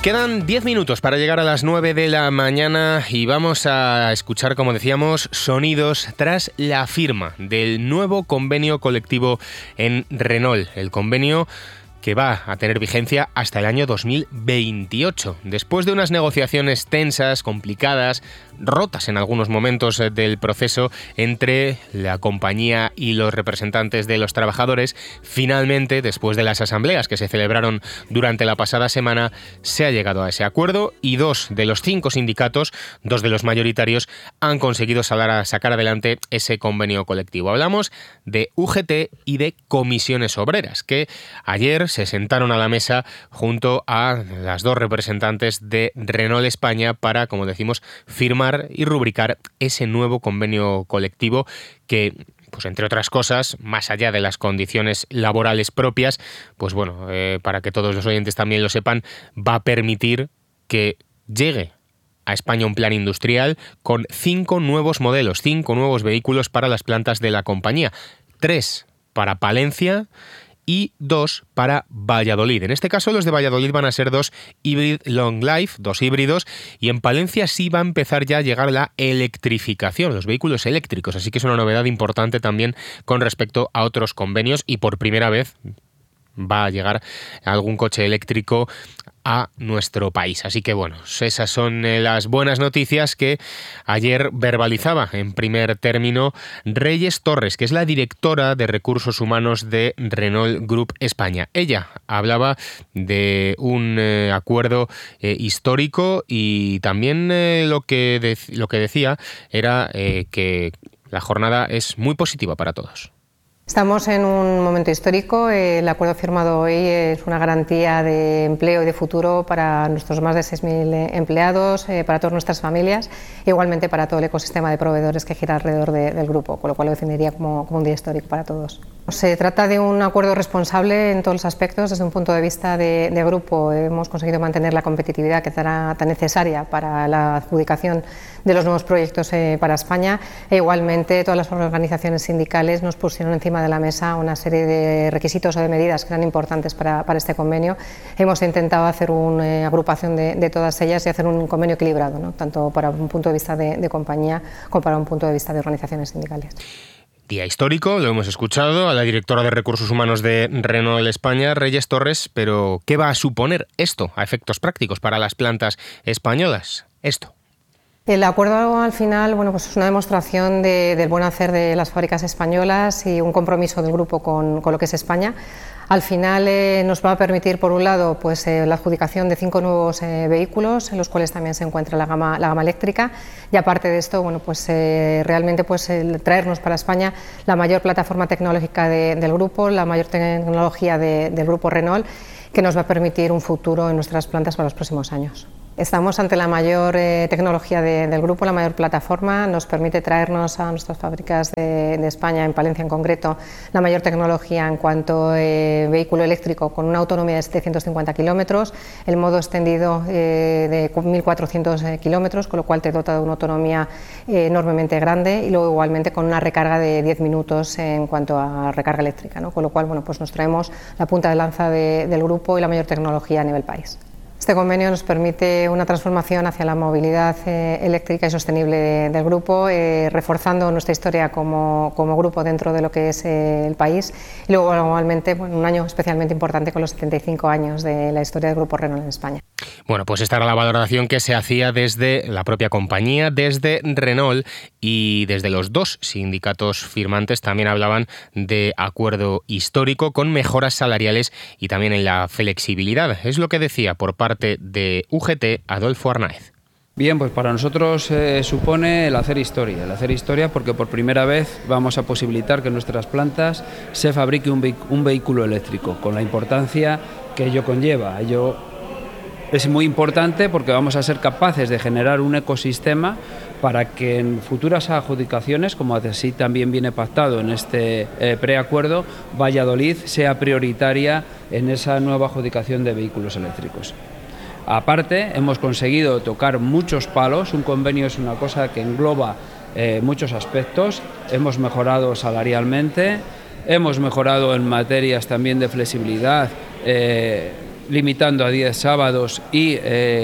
Quedan 10 minutos para llegar a las 9 de la mañana y vamos a escuchar, como decíamos, sonidos tras la firma del nuevo convenio colectivo en Renault. El convenio que va a tener vigencia hasta el año 2028. Después de unas negociaciones tensas, complicadas, rotas en algunos momentos del proceso entre la compañía y los representantes de los trabajadores, finalmente, después de las asambleas que se celebraron durante la pasada semana, se ha llegado a ese acuerdo y 2 de los 5 sindicatos, 2 de los mayoritarios, han conseguido sacar adelante ese convenio colectivo. Hablamos de UGT y de Comisiones Obreras, que ayer se sentaron a la mesa junto a las 2 representantes de Renault España para, como decimos, firmar y rubricar ese nuevo convenio colectivo que, pues entre otras cosas, más allá de las condiciones laborales propias, pues bueno, para que todos los oyentes también lo sepan, va a permitir que llegue a España un plan industrial con 5 nuevos modelos, 5 nuevos vehículos para las plantas de la compañía, 3 para Palencia y 2 para Valladolid. En este caso, los de Valladolid van a ser 2 Hybrid Long Life, 2 híbridos, y en Palencia sí va a empezar ya a llegar la electrificación, los vehículos eléctricos, así que es una novedad importante también con respecto a otros convenios y por primera vez va a llegar algún coche eléctrico a nuestro país. Así que bueno, esas son las buenas noticias que ayer verbalizaba en primer término Reyes Torres, que es la directora de Recursos Humanos de Renault Group España. Ella hablaba de un acuerdo histórico y también lo que decía era que la jornada es muy positiva para todos. Estamos en un momento histórico. El acuerdo firmado hoy es una garantía de empleo y de futuro para nuestros más de 6.000 empleados, para todas nuestras familias, e igualmente para todo el ecosistema de proveedores que gira alrededor del grupo, con lo cual lo definiría como un día histórico para todos. Se trata de un acuerdo responsable en todos los aspectos. Desde un punto de vista de grupo, hemos conseguido mantener la competitividad que será tan necesaria para la adjudicación de los nuevos proyectos para España, e igualmente todas las organizaciones sindicales nos pusieron encima de la mesa una serie de requisitos o de medidas que eran importantes para este convenio. Hemos intentado hacer una agrupación de todas ellas y hacer un convenio equilibrado, ¿no? Tanto para un punto de vista de compañía como para un punto de vista de organizaciones sindicales. Día histórico, lo hemos escuchado a la directora de Recursos Humanos de Renault España, Reyes Torres, pero ¿qué va a suponer esto a efectos prácticos para las plantas españolas? El acuerdo al final, bueno, pues es una demostración del buen hacer de las fábricas españolas y un compromiso del grupo con lo que es España. Al final nos va a permitir, por un lado, pues la adjudicación de 5 nuevos vehículos, en los cuales también se encuentra la gama eléctrica, y aparte de esto, bueno, pues realmente pues traernos para España la mayor plataforma tecnológica del grupo, la mayor tecnología del grupo Renault, que nos va a permitir un futuro en nuestras plantas para los próximos años. Estamos ante la mayor tecnología del grupo, la mayor plataforma. Nos permite traernos a nuestras fábricas de España, en Palencia en concreto, la mayor tecnología en cuanto a vehículo eléctrico con una autonomía de 750 kilómetros, el modo extendido de 1.400 kilómetros, con lo cual te dota de una autonomía enormemente grande, y luego igualmente con una recarga de 10 minutos en cuanto a recarga eléctrica, ¿no? Con lo cual, bueno, pues nos traemos la punta de lanza del grupo y la mayor tecnología a nivel país. Este convenio nos permite una transformación hacia la movilidad eléctrica y sostenible del grupo, reforzando nuestra historia como grupo dentro de lo que es el país, y luego igualmente un año especialmente importante con los 75 años de la historia del grupo Renault en España. Bueno, pues esta era la valoración que se hacía desde la propia compañía, desde Renault, y desde los 2 sindicatos firmantes también hablaban de acuerdo histórico con mejoras salariales y también en la flexibilidad. Es lo que decía por parte de UGT Adolfo Arnáez. Bien, pues para nosotros supone el hacer historia porque por primera vez vamos a posibilitar que en nuestras plantas se fabrique un vehículo eléctrico, con la importancia que ello conlleva. Ello es muy importante porque vamos a ser capaces de generar un ecosistema para que en futuras adjudicaciones, como así también viene pactado en este preacuerdo, Valladolid sea prioritaria en esa nueva adjudicación de vehículos eléctricos. Aparte, hemos conseguido tocar muchos palos. Un convenio es una cosa que engloba muchos aspectos. Hemos mejorado salarialmente, hemos mejorado en materias también de flexibilidad, limitando a 10 sábados y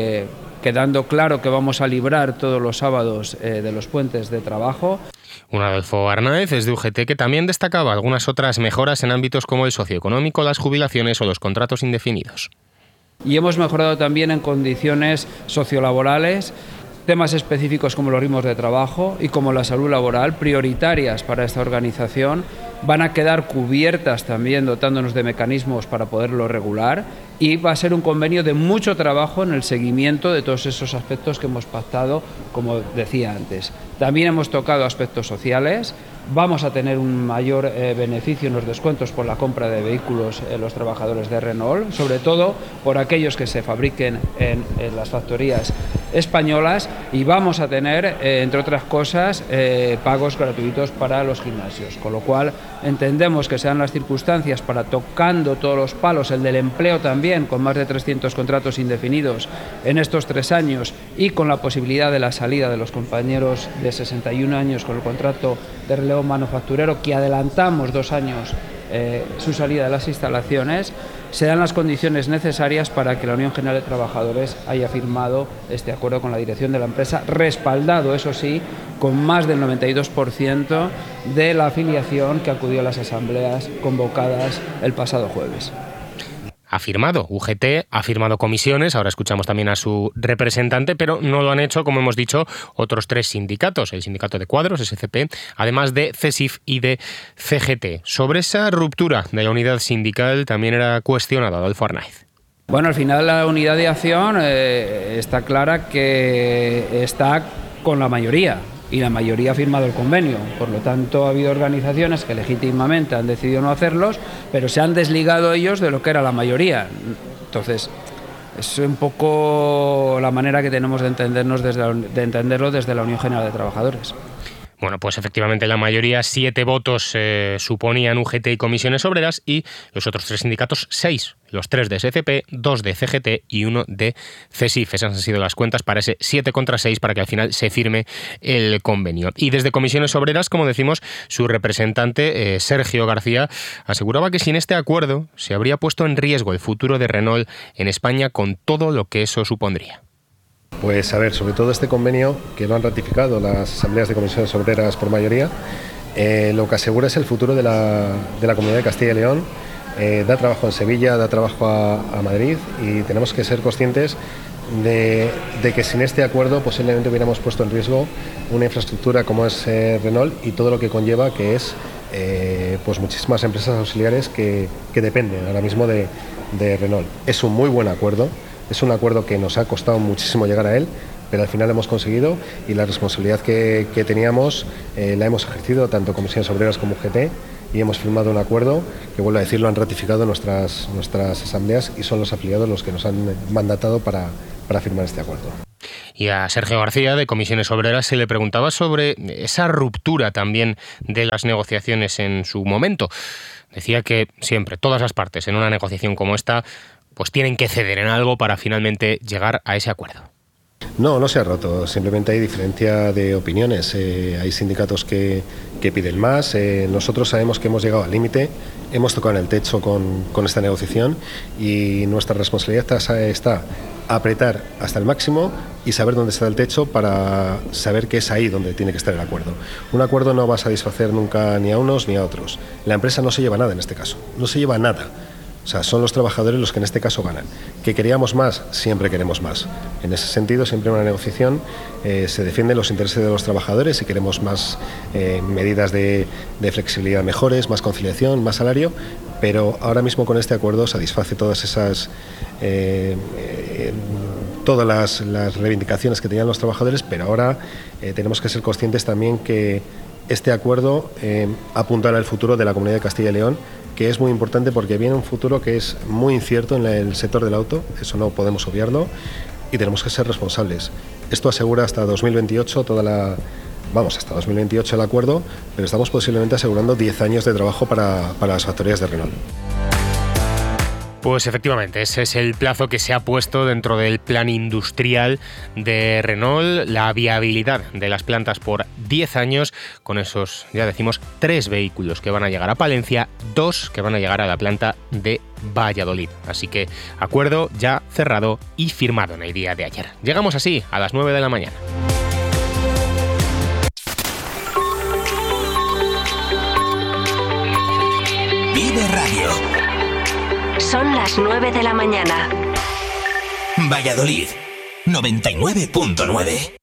quedando claro que vamos a librar todos los sábados de los puentes de trabajo. Un Adolfo Arnáez es de UGT, que también destacaba algunas otras mejoras en ámbitos como el socioeconómico, las jubilaciones o los contratos indefinidos. Y hemos mejorado también en condiciones sociolaborales, temas específicos como los ritmos de trabajo y como la salud laboral, prioritarias para esta organización, van a quedar cubiertas también dotándonos de mecanismos para poderlo regular, y va a ser un convenio de mucho trabajo en el seguimiento de todos esos aspectos que hemos pactado, como decía antes. También hemos tocado aspectos sociales. Vamos a tener un mayor beneficio en los descuentos por la compra de vehículos los trabajadores de Renault, sobre todo por aquellos que se fabriquen en las factorías españolas, y vamos a tener, entre otras cosas, pagos gratuitos para los gimnasios, con lo cual entendemos que sean las circunstancias para, tocando todos los palos, el del empleo también, con más de 300 contratos indefinidos en estos 3 años y con la posibilidad de la salida de los compañeros de 61 años con el contrato de relevo manufacturero, que adelantamos 2 años su salida de las instalaciones, se dan las condiciones necesarias para que la Unión General de Trabajadores haya firmado este acuerdo con la dirección de la empresa, respaldado, eso sí, con más del 92% de la afiliación que acudió a las asambleas convocadas el pasado jueves. Ha firmado UGT, ha firmado comisiones, ahora escuchamos también a su representante, pero no lo han hecho, como hemos dicho, otros 3 sindicatos, el sindicato de cuadros, SCP, además de CESIF y de CGT. Sobre esa ruptura de la unidad sindical también era cuestionado Adolfo Arnáez. Bueno, al final la unidad de acción está clara que está con la mayoría, y la mayoría ha firmado el convenio. Por lo tanto, ha habido organizaciones que legítimamente han decidido no hacerlos, pero se han desligado ellos de lo que era la mayoría. Entonces, es un poco la manera que tenemos de entenderlo desde la Unión General de Trabajadores. Bueno, pues efectivamente la mayoría, 7 votos suponían UGT y Comisiones Obreras, y los otros 3 sindicatos, 6. Los 3 de SCP, 2 de CGT y 1 de CESIF. Esas han sido las cuentas para ese 7 contra 6 para que al final se firme el convenio. Y desde Comisiones Obreras, como decimos, su representante, Sergio García, aseguraba que sin este acuerdo se habría puesto en riesgo el futuro de Renault en España, con todo lo que eso supondría. Pues a ver, sobre todo este convenio, que lo han ratificado las asambleas de comisiones obreras por mayoría, lo que asegura es el futuro de la Comunidad de Castilla y León. Da trabajo en Sevilla, da trabajo a Madrid, y tenemos que ser conscientes de que sin este acuerdo posiblemente hubiéramos puesto en riesgo una infraestructura como es Renault y todo lo que conlleva, que es pues muchísimas empresas auxiliares que dependen ahora mismo de Renault. Es un muy buen acuerdo. Es un acuerdo que nos ha costado muchísimo llegar a él, pero al final lo hemos conseguido, y la responsabilidad que teníamos la hemos ejercido tanto Comisiones Obreras como UGT, y hemos firmado un acuerdo que, vuelvo a decir, lo han ratificado nuestras asambleas, y son los afiliados los que nos han mandatado para firmar este acuerdo. Y a Sergio García, de Comisiones Obreras, se le preguntaba sobre esa ruptura también de las negociaciones en su momento. Decía que siempre, todas las partes en una negociación como esta, pues tienen que ceder en algo para finalmente llegar a ese acuerdo. No se ha roto, simplemente hay diferencia de opiniones. Hay sindicatos que piden más. Nosotros sabemos que hemos llegado al límite, hemos tocado en el techo con esta negociación, y nuestra responsabilidad está apretar hasta el máximo y saber dónde está el techo para saber que es ahí donde tiene que estar el acuerdo. Un acuerdo no va a satisfacer nunca ni a unos ni a otros. La empresa no se lleva nada en este caso, no se lleva nada. O sea, son los trabajadores los que en este caso ganan. ¿Que queríamos más? Siempre queremos más. En ese sentido, siempre en una negociación se defienden los intereses de los trabajadores, y queremos más medidas de flexibilidad mejores, más conciliación, más salario, pero ahora mismo con este acuerdo satisface todas esas todas las reivindicaciones que tenían los trabajadores, pero ahora tenemos que ser conscientes también que este acuerdo apuntará al futuro de la Comunidad de Castilla y León, que es muy importante porque viene un futuro que es muy incierto en el sector del auto, eso no podemos obviarlo, y tenemos que ser responsables. Esto asegura hasta 2028 hasta 2028 el acuerdo, pero estamos posiblemente asegurando 10 años de trabajo para las factorías de Renault. Pues efectivamente, ese es el plazo que se ha puesto dentro del plan industrial de Renault, la viabilidad de las plantas por 10 años, con esos, ya decimos, 3 vehículos que van a llegar a Palencia, 2 que van a llegar a la planta de Valladolid. Así que acuerdo ya cerrado y firmado en el día de ayer. Llegamos así a las 9 de la mañana. Vive Radio. Son las 9 de la mañana. Valladolid, 99.9.